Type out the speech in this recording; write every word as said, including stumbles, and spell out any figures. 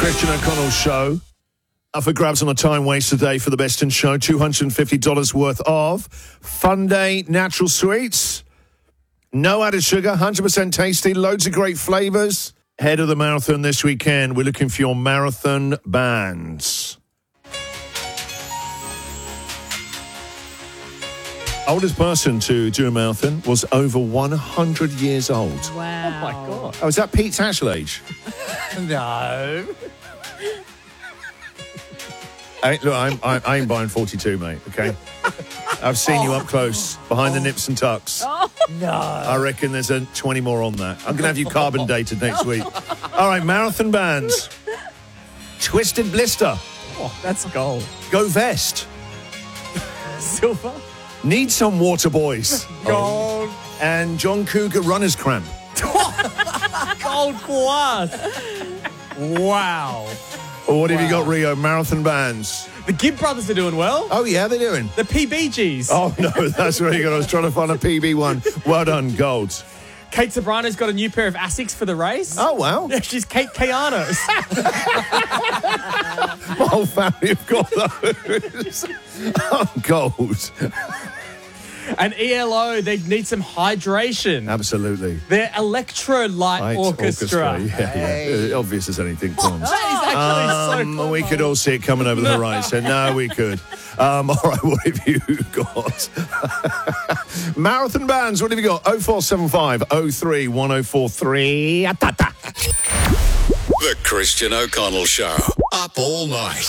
Christian O'Connell Show. Up for grabs on a time waster day for the Best in Show. two hundred fifty dollars worth of Fun Day Natural Sweets. No added sugar, one hundred percent tasty, loads of great flavours. Head of the marathon this weekend. We're looking for your marathon bands. Oldest person to do a marathon was over one hundred years old. Wow. Oh, my God. Oh, is that Pete Tatchell age? No. I, look, I'm, I, I ain't buying forty-two, mate, okay? I've seen you up close, behind the nips and tucks. No. I reckon there's a twenty more on that. I'm going to have you carbon dated next week. All right, marathon bands. Twisted Blister. Oh, that's gold. Go Vest. Silver. Need Some Water Boys. Gold. And John Cougar Runner's Cramp. Gold class. Wow. Or what have you Wow. got, Rio? Marathon bands. The Gibb brothers are doing well. Oh, yeah, they're doing. The P B Gs. Oh, no, that's very good. I was trying to find a P B one. Well done, Gold. Kate Sobrano's got a new pair of Asics for the race. Oh, wow. She's Kate Keanos. My whole family have got those. Oh, Gold. And E L O, they need some hydration. Absolutely. Their Electrolyte Light Orchestra. Yeah, yeah. Obvious as anything, Tom. That is actually Um, so we could all see it coming over the horizon. No, we could. Um, all right, what have you got? Marathon bands, what have you got? oh four seven five oh three one oh four three. The Christian O'Connell Show. Up all night.